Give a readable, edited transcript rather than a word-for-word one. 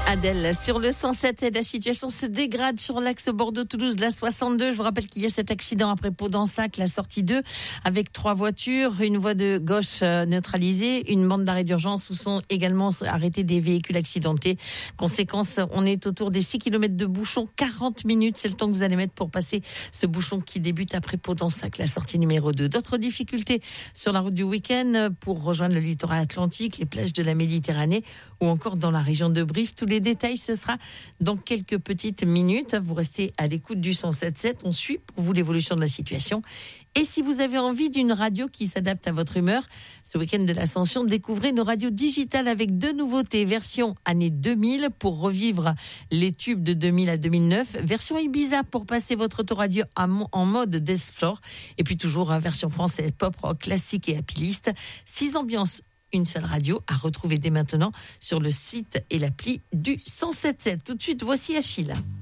Adèle, sur le 107, la situation se dégrade sur l'axe Bordeaux-Toulouse, la 62. Je vous rappelle qu'il y a cet accident après Pau-d'Ensac, la sortie 2, avec 3 voitures, une voie de gauche neutralisée, une bande d'arrêt d'urgence où sont également arrêtés des véhicules accidentés. Conséquence, on est autour des 6 km de bouchon, 40 minutes. C'est le temps que vous allez mettre pour passer ce bouchon qui débute après Pau-d'Ensac, la sortie numéro 2. D'autres difficultés sur la route du week-end pour rejoindre le littoral atlantique, les plages de la Méditerranée ou encore dans la région de Brive. Tous les détails, ce sera dans quelques petites minutes. Vous restez à l'écoute du 107.7. On suit pour vous l'évolution de la situation. Et si vous avez envie d'une radio qui s'adapte à votre humeur, ce week-end de l'Ascension, découvrez nos radios digitales avec 2 nouveautés. Version année 2000 pour revivre les tubes de 2000 à 2009. Version Ibiza pour passer votre autoradio en mode Death Floor. Et puis toujours version française, pop, rock, classique et happy-list. 6 ambiances. Une seule radio à retrouver dès maintenant sur le site et l'appli du 107.7. Tout de suite, voici Achille.